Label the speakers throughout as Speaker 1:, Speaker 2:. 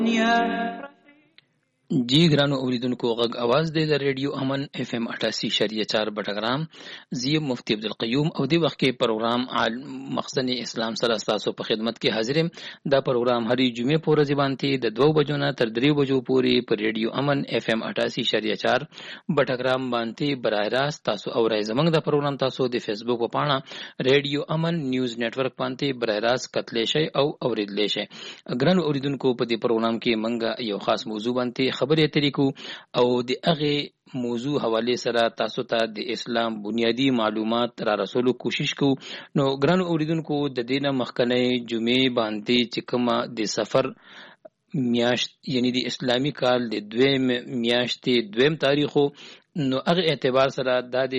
Speaker 1: जी ګرانو اوریدونکو غږ आवाज د ریډیو امن اف ام 88.4 بټګرام زیم مفتی عبدالقیوم او د وخت کې پروګرام مخزن اسلام سره تاسو په خدمت کې حاضرم. دا پروګرام هرې جمعې پورې ځبانتي د 2 بجو نه تر 3 بجو پورې په ریډیو امن اف ام 88.4 بټګرام باندې برای راست تاسو اورئ. زمنګ دا پروګرام تاسو د فیسبوک په پاڼه ریډیو امن نیوز نتورک باندې برای راست کتلی شئ او اوریدلی شئ. ګرانو اوریدونکو په دې پروګرام کې منګه یو خاص موضوع باندې خبرې اترې کو او د هغه موضوع حواله سره تاسو ته د اسلام بنیادی معلومات را رسولو کوشش کو. نو ګرانو اوریدونکو د دینه مخکنی جمعې باندې چې کومه د سفر میاشت یعنی د اسلامی کال د 2 میاشتې 2 تاریخو نو هغه اعتبار سره د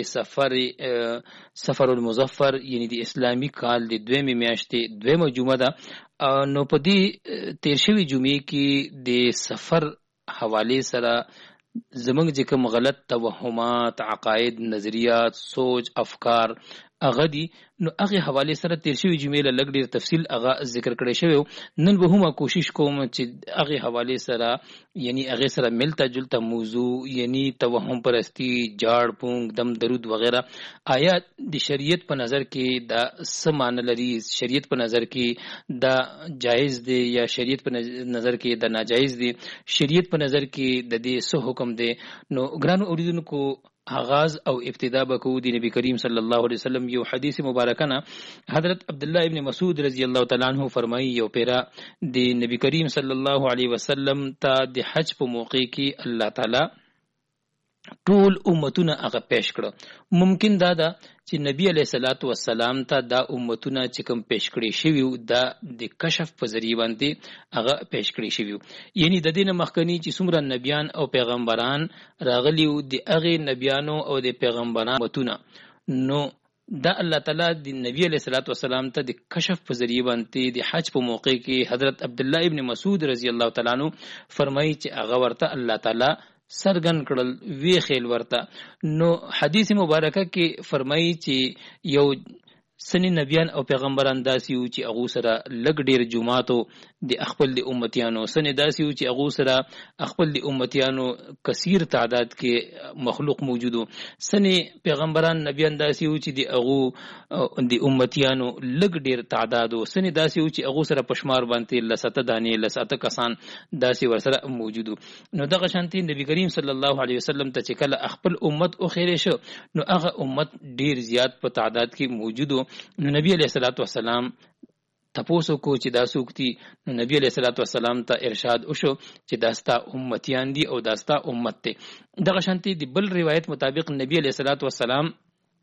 Speaker 1: سفر المظفر یعنی د اسلامی کال د 2 میاشتې 2 جمعه ده. نو په دې تیر شوی جمعې کې د سفر حواله سره زمنګ چې کوم غلط توهمات عقاید نظریات سوچ افکار اغه دي نو هغه حواله سره تیر شوی جمعې له لګ ډیر تفصیل اغه ذکر کړی شوی. نن به هم کوشش کوم چې هغه حواله سره یعنی هغه سره ملتا جلتا موضوع یعنی توهم پرستی جاړ پونګ دم درود وغیرہ آیا د شریعت په نظر کې دا سمان لري شریعت په نظر کې دا جایز دی یا شریعت په نظر کې دا ناجایز دی شریعت په نظر کې د دې څه حکم دی. نو ګرانو اوریدونکو آغاز او ابتدا بکو دی نبی کریم صلی الله علیه وسلم یو حدیث مبارکه نه حضرت عبدالله ابن مسعود رضی الله تعالی عنہ فرمایي یو پیرا دی نبی کریم صلی الله علیه وسلم ته د حج په موقع کې الله تعالی ټول امتونه هغه پیش کړه. ممکن دا چې نبی علیہ الصلوۃ والسلام ته دا امتونه چې کوم پیش کړي شوی دا د کشف په ذریعہ باندې هغه پیش کړي شوی یعنی د دین مخکنی چې څومره نبیان او پیغمبران راغلی د هغه نبیانو او د پیغمبرانو امتونه نو دا الله تعالی د نبی علیہ الصلوۃ والسلام ته د کشف په ذریعہ باندې د حج په موقع کې حضرت عبدالله ابن مسعود رضی الله تعالی عنہ فرمایي چې هغه ورته الله تعالی سرګن کړل وی خیل ورته. نو حدیث مبارکه کې فرمایي چې یو سنی نبیان او پیغمبران داسي و چې هغه سره لګ ډیر جمعاتو د خپل د امتیانو سنی داسي و چې هغه سره خپل د امتیانو کثیر تعداد کې مخلوق موجودو سنی پیغمبران نبیان داسي و چې د هغه د امتیانو لګ ډیر تعدادو سنی داسي و چې هغه سره پشمار باندې لسته دانې لسته کسان داسي ورسره موجودو. نو دغه شانتي نبی کریم صلی الله علیه وسلم ته چې کله خپل امت او خیره شو نو هغه امت ډیر زیات په تعداد کې موجودو. نو نبی علیہ الصلوۃ والسلام تاسو کو چې دا سوکتی نو نبی علیہ الصلوۃ والسلام ته ارشاد وشو چې داستا امتیان دي او داستا امت ته دغه شانتي دی بل روایت مطابق نبی علیہ الصلوۃ والسلام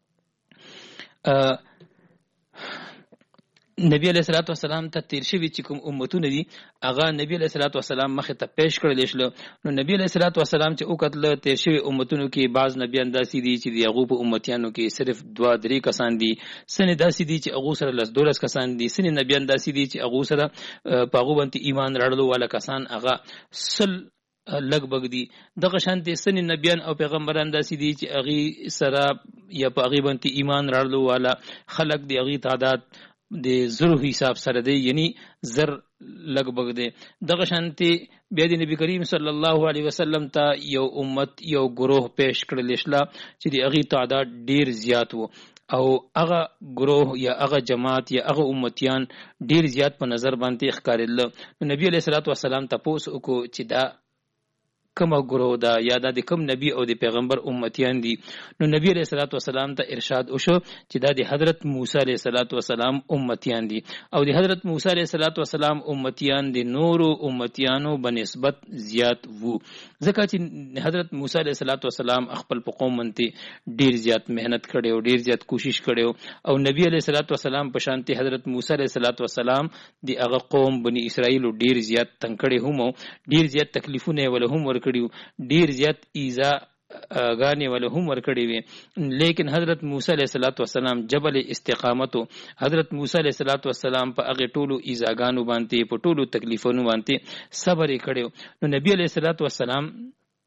Speaker 1: نبی علیہ الصلوۃ والسلام ته تیر شوی چې کوم امتونه دي هغه نبی علیہ الصلوۃ والسلام مخه ته پیش کړل شل. نو نبی علیہ الصلوۃ والسلام چې او کتل تیر شوی امتونو کې بعض نبیان داسي دي چې دی هغه په امتیانو کې صرف 2-3 کسان دي سن داسي دي چې هغه سره لس 12 کسان دي سن نبیان داسي دي چې هغه سره په هغه باندې ایمان راړلو والا کسان هغه سل لګ بګ دي. دغه شانتي سن نبیان او پیغمبران داسي دي چې هغه سره یا په هغه باندې ایمان راړلو والا خلق دی هغه تعداد د زرو حساب سره دی یعنی زر لګ بګ دی. دغه شانتي بیا د نبی کریم صلی الله علیه وسلم ته یو امت یو گروه پیش کړل شلا چې د هغه تعداد ډیر زیات وو او هغه گروه یا هغه جماعت یا هغه امتیان ډیر زیات په نظر باندې ښکارېدل. نبی علیہ الصلوۃ والسلام تاسو کو چې دا کومه گروه دا یا د کوم نبی او د پیغمبر امتیان دي. نو نبی علیہ الصلوۃ والسلام ته ارشاد وشو چې دا د حضرت موسی علیہ الصلوۃ والسلام امتیان دي او د حضرت موسی علیہ الصلوۃ والسلام امتیان دي نورو امتیانو بنسبت زیات وو ځکه چې حضرت موسی علیہ الصلوۃ والسلام خپل په قوم باندې ډیر زیات مهنت کړي او ډیر زیات کوشش کړي او نبی علیہ الصلوۃ والسلام په شانتي حضرت موسی علیہ الصلوۃ والسلام د هغه قوم بنی اسرائیل ډیر زیات تنگ کړي هم ډیر زیات تکلیفونه ولهم ور ډیر زیات ایزا غانې ول هم ور کړی وي لیکن حضرت موسی علیہ الصلوۃ والسلام جبل استقامت حضرت موسی علیہ الصلوۃ والسلام په هغه ټولو ایزاګانو باندې په ټولو تکلیفونو باندې صبر کړو. نو نبی علیہ الصلوۃ والسلام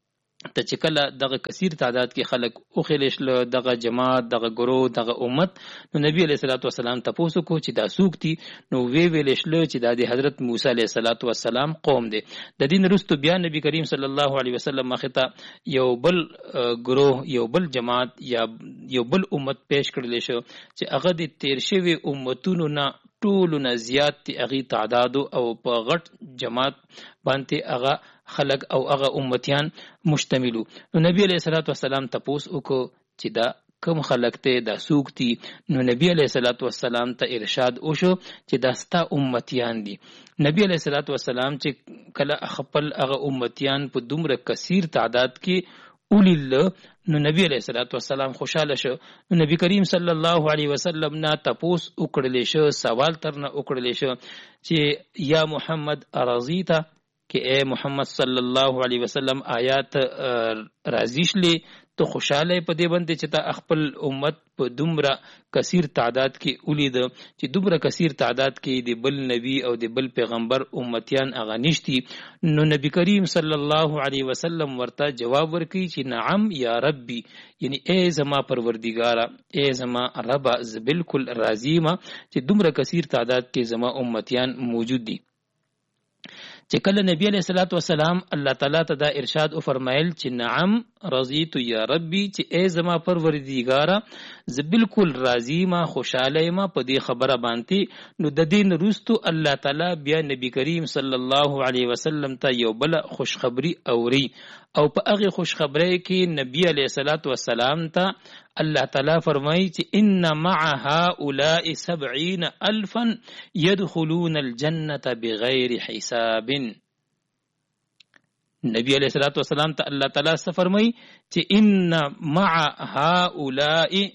Speaker 1: ته چې کله دغه کثیر تعداد کې خلک او خلیشل دغه جماعت دغه ګروه دغه امت نو نبی علیہ الصلوۃ والسلام تاسو کو چې دا سوق دي نو ویلشل چې د حضرت موسی علیہ الصلوۃ والسلام قوم دي د دین رستو بیا نبی کریم صلی الله علیه وسلم مخته یو بل ګروه یو بل جماعت یا یو بل امت پیش کړل شو چې هغه د تیر شوی امتونو نه ټول نه زیات اغي تعداد او په غټ جماعت باندې هغه خلق او هغه امتیان مشتملو نو نبی علیہ الصلوۃ والسلام تپوس وکړو چې دا کوم خلق ته دا سوکتی نو نبی علیہ الصلوۃ والسلام ته ارشاد وشو چې دا ستا امتیان دي نبی علیہ الصلوۃ والسلام چې کله خپل هغه امتیان په دومره کثیر تعداد کې اولیل نو نبی علیہ الصلوۃ والسلام خوشاله شو نو نبی کریم صلی الله علیه وسلم نا تپوس وکړل شو سوال ترنه وکړل شو چې یا محمد ارضیتا کہ اے محمد صلی الله علیه وسلم آیات راضی شلې تو خوشاله په دې باندې چې تا خپل امت په دومره کثیر تعداد کې ولید چې دومره کثیر تعداد کې د بل نبی او د بل پیغمبر امتیان اغه نشتی نو نبی کریم صلی الله علیه وسلم ورته جواب ورکړي چې نعم یا ربي یعنی اے زما پروردگارا اے زما رب ز بالکل راضی ما چې دومره کثیر تعداد کې زما امتیان موجود دي چې کله نبی علیہ الصلوۃ والسلام الله تعالی ته دا ارشاد او فرمایل چې نعم رضیت یا ربی چې ای زما پروردگارا ز بالکل راضی ما خوشاله ما په دې خبره باندې نو د دین رستو الله تعالی بیا نبی کریم صلی الله علیه وسلم ته یو بل خوشخبری اوري او په هغه خوشخبری کې نبی علیہ الصلوۃ والسلام ته الله تعالی فرمایي چې ان مع هؤلاء 70,000 يدخلون الجنه بغیر حساب نبی علیہ الصلوۃ والسلام ته الله تعالی څه فرمایي چې ان مع هؤلاء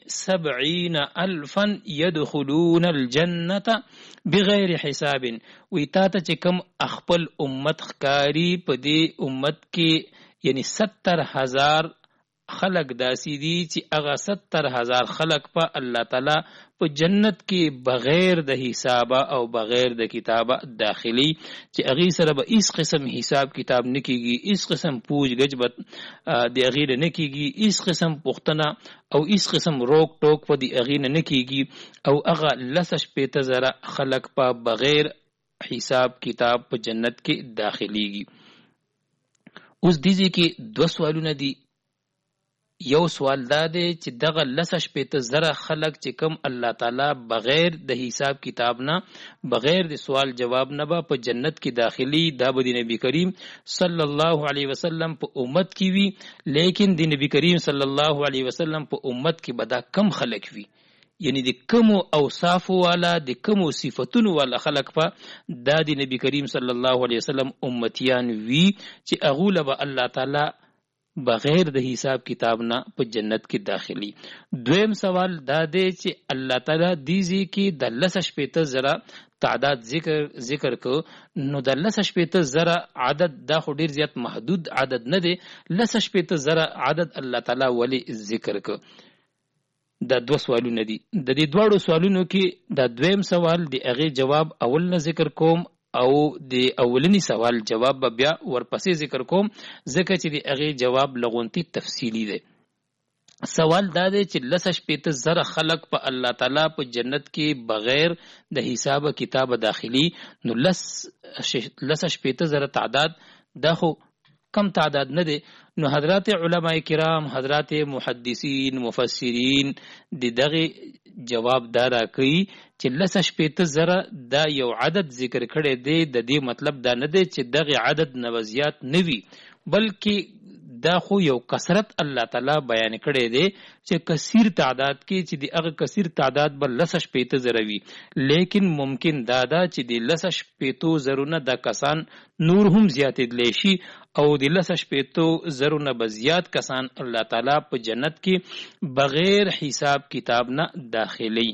Speaker 1: 70,000 يدخلون الجنه بغیر حساب وی تا ته چې کوم خپل امت خکاری په دې امت کې یعنی 70,000 خلق داسی دی چې هغه 70,000 خلق په الله تعالی په جنت کې بغیر د حساب او بغیر د کتابه داخلي چې هغه سره به هیڅ قسم حساب کتاب نه کیږي هیڅ قسم پوج گجبت د هغه نه کیږي هیڅ قسم پختنه او هیڅ قسم روک ټوک په د هغه نه کیږي او هغه لسش په تزره خلق په بغیر حساب کتاب په جنت کې داخليږي اوس دیږي کې دو سوالونه دي یو سوال دا دی چې دغه لسش په زره خلق چې کم الله تعالی بغیر د حساب کتاب نه بغیر د سوال جواب نه په جنت کې داخلي دا به د نبی کریم صلی الله علیه وسلم په امت کې وي لیکن د نبی کریم صلی الله علیه وسلم په امت کې به دا کم خلق وي یعنی د کم اوصاف والا د کم صفاتونو والا خلق په دا د نبی کریم صلی الله علیه وسلم امتیان وي چې اغه له الله تعالی بغیر د حساب کتاب نه په جنت کې داخلي دویم سوال دا دی چې الله تعالی دیږي کې د لسش پته زرا تعداد ذکر کو نو د لسش پته زرا عدد دا خو ډیر زیات محدود عدد نه دی لسش پته زرا عدد الله تعالی ولی ذکر کو دا دو سوالونه دي د دې دوړو سوالونو کې دا دویم سوال دی هغه جواب اول نه ذکر کوم او د اولنی سوال جواب بیا ورپسې ذکر کوم ځکه چې د هغه جواب لغونتی تفصیلی دی سوال دا دی چې لسش پته زره خلق په الله تعالی په جنت کې بغیر د حساب کتاب داخلي نو لسش پته زره تعداد دا خو کم تعداد نه دی نو حضرات علماء کرام حضرات محدثین مفسرین دغه جواب دارا کوي چې لسش پته زره دا یو عدد ذکر کړي دی د دې مطلب دا نه دی چې دغه عدد نوزیات نوي بلکې دا خو یو کثرت الله تعالی بیان کړي دی چې کثیر تعداد کې چې د هغه کثیر تعداد بل لسش پته زره وي لیکن ممکن دا چې د لسش پته زرونه د کسان نور هم زیاتېدلی شي او د لسش پته زرونه بزیات کسان الله تعالی په جنت کې بغیر حساب کتاب نه داخلي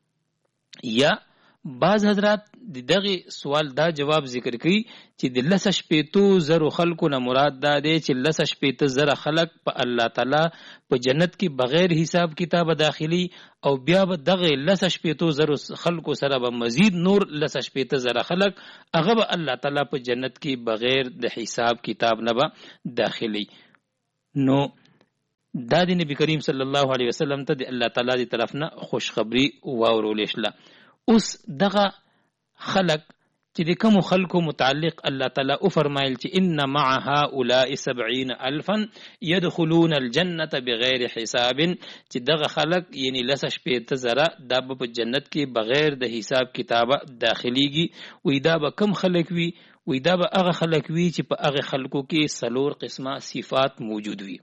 Speaker 1: یا بعض حضرات دغه سوال دا جواب ذکر کوي چې د لسش پته زرو خلکو نه مراد دا دی چې لسش پته زره خلق په الله تعالی په جنت کې بغیر حساب کتاب داخلي او بیا به دغه لسش پته زرو خلکو سره به مزید نور لسش پته زره خلق هغه به الله تعالی په جنت کې بغیر د حساب کتاب نه به داخلي نو دا د نبی کریم صلی الله علیه وسلم ته د الله تعالی دی طرف نه خوشخبری واورول شله. اوس دغه خلق چې د کوم خلکو متعلق الله تعالی او فرمایل چې ان مع هؤلاء 70,000 يدخلون الجنه بغیر حساب، چې دغه خلق یعنی لس شپېته زره دا په جنت کې بغیر د حساب کتابه داخليږي. وې دا به کم خلق وي؟ وې دا به هغه خلق وي چې په هغه خلکو کې سلور قسمه صفات موجود وي،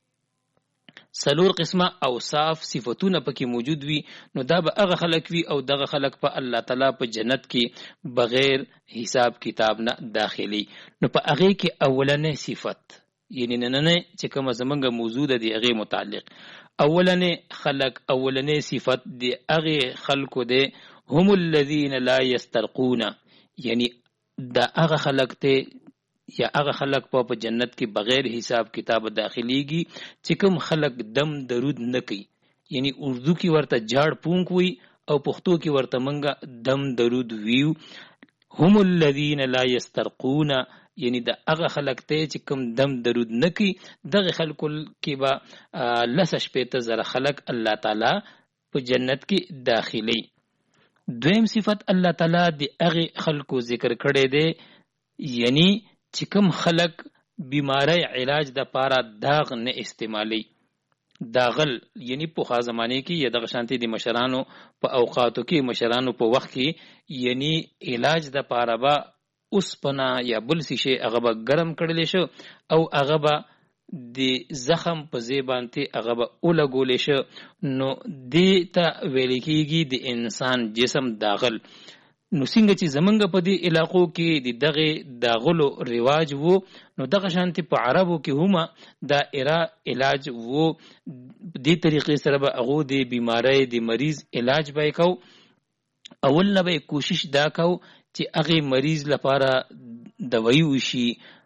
Speaker 1: سلور قسمه اوصاف صفاتونه پکې موجود وي. نو دا به هغه خلق وي او دغه خلق په الله تعالی په جنت کې بغیر حساب کتاب نه داخلي. نو په هغه کې اولنې صفت یعنی نننه چې کوم زمونږ موضوع ده د هغه متعلق اولنې خلق اولنې صفت د هغه خلقو ده هم الذين لا يسترقون، یعنی دا هغه خلق ته یا هغه خلق په جنت کې بغیر حساب کتاب داخليږي چې کوم خلق دم درود نه کوي، یعنی اردو کې ورته جاړ پونک وي او پښتو کې ورته منګه دم درود ویو. هم الذين لا يسترقون، یعنی دا هغه خلق ته چې کوم دم درود نه کوي، دغه خلکو کې به لس شپېته زره خلق الله تعالی په جنت کې داخلي. دویم صفت الله تعالی د هغه خلکو ذکر کړي دی، یعنی چې کوم خلق بیماری علاج د پاره داغ نه استعمالي. داغل یعنی په خا زمانه کې یا د شانتي د مشرانو په اوقاتو کې مشرانو په وخت کې یعنی علاج د پاره با اوس پنا یا بل شي هغه به ګرم کړل شو او هغه به د زخم په زیبانته هغه به اولګول شو. نو دې ته ویل کېږي د انسان جسم داغل. نو څنګه چې زمونږ په دې علاقو کې د دغه داغلو رواج وو، نو دغه شانتي په عربو کې هم دا علاج وو. دې طریقې سره به هغه د بیماری د مریض علاج به کو. اول نه به کوشش دا کو چې هغه مریض لپاره دوايي وشي،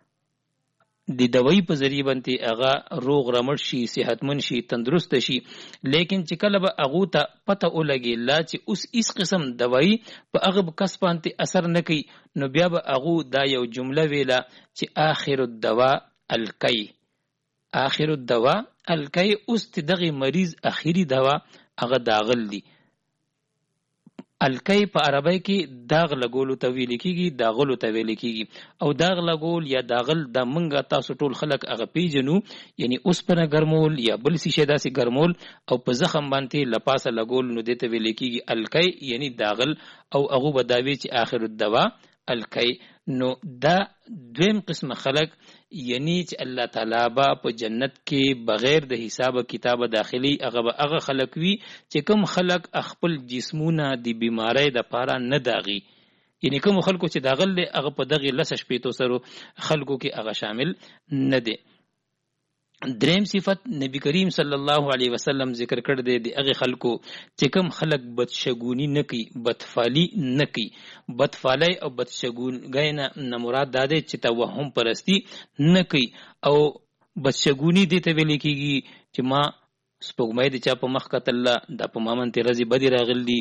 Speaker 1: د دوايي په ذریعہ باندې هغه روغ رمټ شي، صحتمند شي، تندرست شي. لیکن چې کله به هغه ته پته ولګي لا چې اوس هیڅ قسم دوايي په هغه کس باندې اثر نه کوي، نو بیا به هغه دا یو جمله ویلا چې آخر الدواء الکی، آخر الدواء الکی. اوس دغه مریض اخیری دوا هغه داغل دی. الکی په عربی کې داغ لګولو ته ویل کېږي، داغلو ته ویل کېږي. او داغ لګول یا داغل د منګه تاسو ټول خلک هغه پیژنو، یعنی اوس پر ګرمول یا بل څه شي داسې ګرمول او په زخم باندې لپاسه لګول، نو دته ویل کېږي الکی یعنی داغل. او هغه بداوی چې آخر الدوا الکی. نو دا دویم قسم خلق یعنی چې الله تعالی با په جنت کې بغیر د حساب کتاب داخلي هغه خلق وي چې کوم خلق خپل جسمونه د بیماری د پاره نه داغي، یعنی کوم خلکو چې داغل له هغه په دغه لس شپېتو سره خلکو کې هغه شامل نه دي. دریم صفت نبی کریم صلی الله علیه وسلم ذکر کړ دی د هغه خلکو چې کوم خلق بدشګونی نه کوي، بدفالی نه کوي. بدفالی او بدشګونګی نه مراد دا دی چې توهم پرستی نه کوي. او بدشګونی دې ته ویل کېږي چې ما سپوږمۍ د چا په مخ کتل دا په مامن ته رضی بدی راغل دي،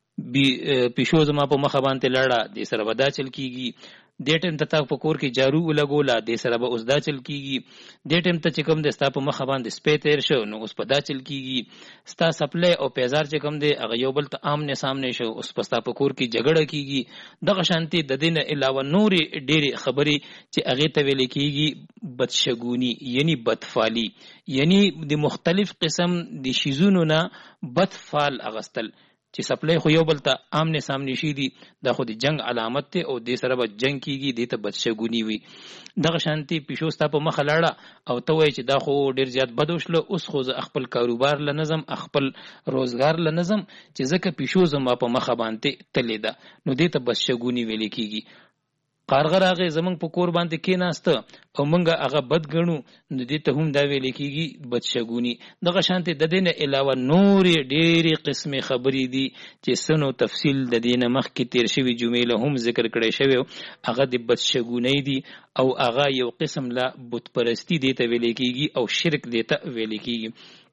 Speaker 1: پیشو زما په مخ باندې لړا دې سره ودا چل کیږي. دې ټیم ته تا په کور کې جارو ولګولا دې سره به اوس دا چل کیږي. دې ټیم ته چې کوم د ستا په مخ باندې سپې تیر شو نو اوس په دا چل کیږي. ستا سپلای او پیزار چې کوم دی هغه یو بل ته آمنے سامنے شو، اوس په ستا په کور کې جګړه کیږي. دغه شانتي د دین علاوه نورې ډېرې خبرې چې هغه ته ویل کیږي بدشګونی یعنی بدفالی، یعنی د مختلف قسم د شیزونو نه بدفال اغستل چې سپلای خو یو بل ته آمنے سامنے شي دي، دا خو د جنگ علامت ته او د سره به جنگ کیږي، د ته بدشګونی وي. دغه شانتي پیشو ستا په مخ لاړه او ته وای چې دا خو ډیر زیات بدوشله، اوس خو خپل کاروبار لنظم خپل روزګار لنظم چې ځکه پیشو زما په مخ باندې تللی ده، نو د ته بدشګونی ویل کیږي. قارغه راغې زمنګ په کور باندې کېناسته او مونږه هغه بد ګڼو، نو دې ته هم دا ویل کېږي بدشګونی. دغه شانتي د دې نه علاوه نورې ډېرې قسمې خبرې دي چې سنو تفصیل د دې نه مخکې تیر شوي جملې له هم ذکر کړی شوی، هغه د بدشګونی دي او هغه یو قسم لا بت پرستی دې ته ویل کېږي او شرک دې ته ویل کېږي.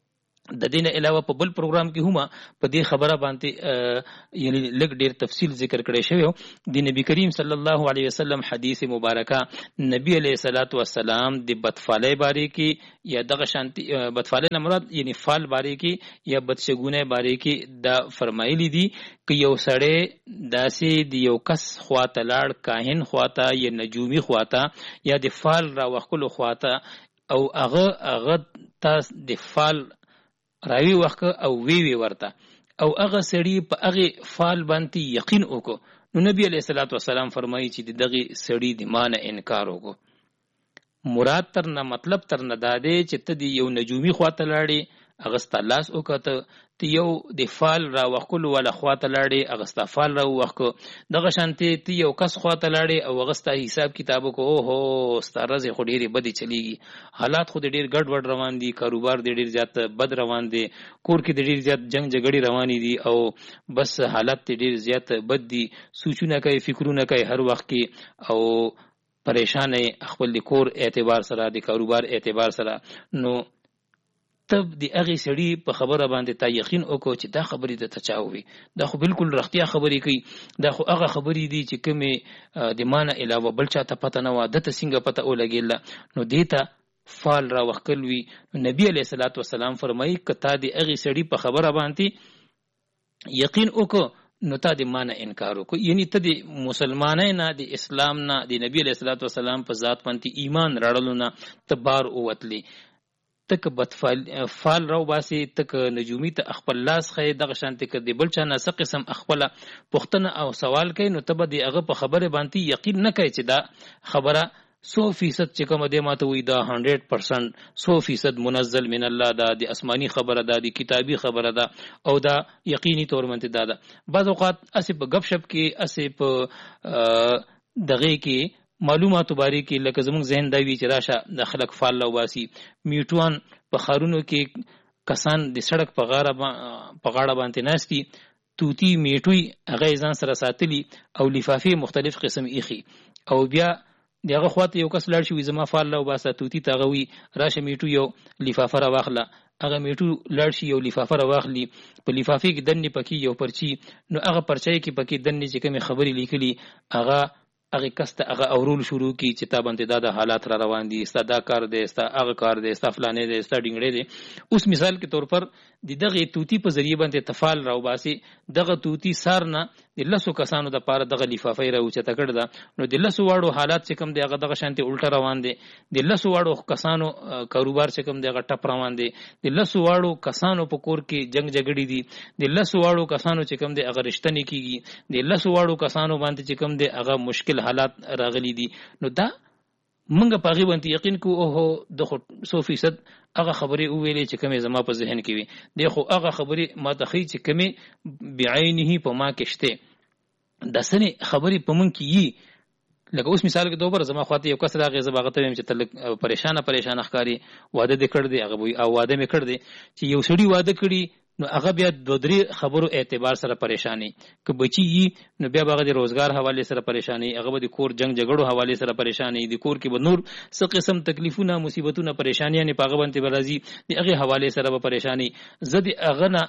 Speaker 1: د دینه علاوه په بل پروګرام کې هم په دې خبره باندې یعنی لږ ډیر تفصیل ذکر کړی شوی د نبی کریم صلی الله علیه وسلم حدیث مبارکه نبی علیه الصلاۃ والسلام د بدفعلی باره کې یا دغه شانتی بدفعلی نه مراد یعنی فعل باره کې یا بدشګونه باره کې دا فرمایلی دي چې یو سړی داسې د یو کس خواته لاړ کاهن خواته یا نجومی خواته یا د فعل را وکولو خواته او هغه تاس د فعل راوی وخت او وی ورته او هغه سړی په هغه فعل باندې یقین وکړو نو نبی علیہ الصلوۃ والسلام فرمایي چې دغه سړی د مان انکار وکړو مراد تر نه مطلب تر نه داده چې ته دی یو نجومی خواته لاړې اغستا لاس وکړه ته یو د فعل را وکول ولا خواته لاړې اغستا فعل را وکړو دغه شانتي ته یو کس خواته لاړې او اغستا حساب کتابو کو او هو ستارزه خو ډیره بدی چلیږي حالات خو ډیر ګډ وډ روان دي کاروبار ډیر زیات بد روان دي کور کې ډیر زیات جنگ جګړې روانې دي او بس حالات ډیر زیات بد دي سوچونه کوي فکرونه کوي هر وخت کې او پریشان خپل د کور اعتبار سره د کاروبار اعتبار سره نو تب دی هغه سړی په خبره باندې تا یقین وکړو چې دا خبرې د تچاوي دا خو بالکل رښتیا خبرې کوي دا خو هغه خبرې دي چې کومه د معنی علاوه بل چاته پته نه و د څنګه پته ولګیله نو دیتا فال را وکړوي نبی علیہ الصلوۃ والسلام فرمایي کته دی هغه سړی په خبره باندې یقین وکړو نو تا د معنی انکار وکړو یعنی ته د مسلمانانو نه د اسلام نه د نبی علیہ الصلوۃ والسلام په ذات باندې ایمان راړلو نه تبار اوتلی تک فال راو باسي تک نجومی ته خپل لاس خې دغه شانته کې د بل چا نه څه قسم خپل پوښتنه او سوال کوي نو تبه دی هغه په خبره باندې یقین نه کوي چې دا خبره 100% چې کوم د ماته وي دا 100% 100% منزل من الله دا د آسمانی خبره ده د کتابي خبره ده او دا یقیني تور منته ده بعض اوقات اسی په غب شپ کې اسی په دغه کې معلوماتو باره کې لکه زموږ ذهن دا وی چې راشه د خلک فال او باسي میټوان په خارونو کې کسان د سړک په غاړه باندې ناشتي توتی میټوي هغه ځان سره ساتلی او لفافي مختلف قسم ایخي او بیا دغه خواته یو کس لاړ شي زما فال او باسه توتی تاغوي راشه میټو یو لفافه را واخله هغه میټو لاړ شي یو لفافه را واخلي په لفافي کې دنه پکې یو پرچی نو هغه پرچای کې پکې دنه چې کوم خبري لیکلي هغه کسته هغه اورول شروع کی چې تا باندې دا حالات را روان دي ستا دا کار دی ستا هغه کار دی ستا فلانه دی ستا ډینګړې دی اوس مثال کې تور پر دغه توتی په ذریعہ باندې تفال راو باسي دغه توتی سارنه د لسو کسانو د پاره دغه لفافه راو چې تکړه ده نو د لسو واړو حالات چې کم دی هغه دغه شانتي الټا روان دي د لسو واړو کسانو کاروبار چې کم دی هغه ټپ روان دي د لسو واړو کسانو په کور کې جنگ جګړې دي د لسو واړو کسانو چې کم دی هغه رښتینی کیږي د لسو واړو کسانو باندې چې کم دی هغه مشکل حالات راغلي دي نو دا منګه پاغي باندې یقین کو او د 100% هغه خبرې ویلې چې کومه زما په ذهن کې وي د خو هغه خبرې ما ته خي چې کومه بعینه په ما کې شته د سنې خبرې په من کې یي لکه اوس مثال کې دوباره زما خواته یو کس راغی زباغته ویم چې تل پریشان ښکاری واده دې کړ دی هغه وی او واده مې کړ دی چې یو سړی واده کړي نو هغه بیا د درې خبرو اعتبار سره پریشانی که بچی نو بیا هغه د روزګار حواله سره پریشانی هغه د کور جنگ جګړو حواله سره پریشانی د کور کې به نور څه قسم تکلیفونه مصیبتونه پریشانیاں نه پاغه باندې برازي د هغه حواله سره به پریشانی زدي هغه نه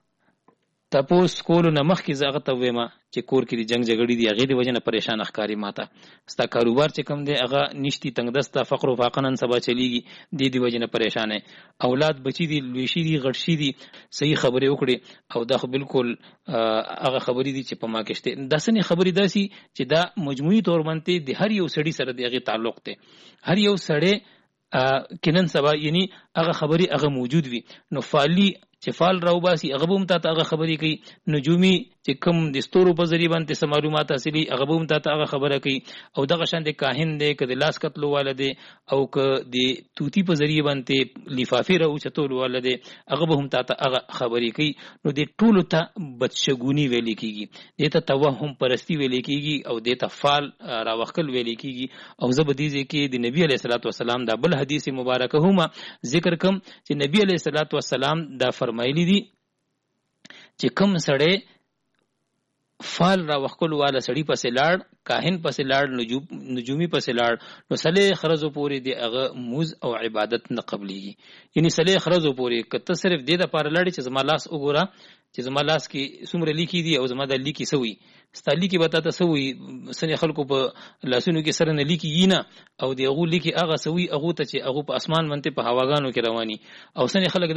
Speaker 1: تپوس کولو نه مخکې زغه ته وېما چې کور کې د جنگ جګړې دی هغه د وجنه پریشان ښکاری ماته ستا کاروبار چې کم دی هغه نشتی تنگ دسته فقر او فاقنن سبا چلیږي د وجنه پریشان اولاد بچی دی لوشي دی غړشي دی صحیح خبره وکړي او دا خو بالکل هغه خبرې دي چې په ما کې شته د سنې خبرې داسي چې دا مجموعي تور باندې د هر یو سړي سره دغه تعلق ته هر یو سړی کینن سبا یعنی هغه خبرې هغه موجود وي نو فعلی چې فال راو باسي هغه به هم ته هغه خبرې کوي نجومي چې کوم د ستورو په ذریعہ باندې سم معلومات حاصلي هغه به هم ته هغه خبره کوي او دغه شان د کاهن دی که د لاس کتلو والده او که د توتی په ذریعہ باندې لفافي راو چتول والده هغه به هم ته هغه خبرې کوي نو د ټولو ته بدشګونی ویل کیږي د ته توهم پرستی ویل کیږي او د ته فال راوخل ویل کیږي او زبدیزه کې د نبی علیه الصلاۃ والسلام دا بل حدیث مبارکه هم ذکر کوم چې نبی علیه الصلاۃ والسلام دا فرمایلی دي چې کوم سړی فال را وکول والا سړی پسې لاړ، کاهن پسې لاړ، نجومی پسې لاړ، نو سلی خرزو پورې دی هغه موز او عبادت نه قبليږي. یعنی سلی خرزو پورې کته صرف دې د پاره لاړ چې زما لاس وګوره چې زما لاس کې څومره لیکي دي او زما د لیکي سوي ستالي کې وتا ته سوي سن خلکو په لاسونو کې سره نه لیکي نه او دی هغه لیکي هغه سوي هغه ته چې هغه په اسمان منته په هواګانو کې رواني او سن خلک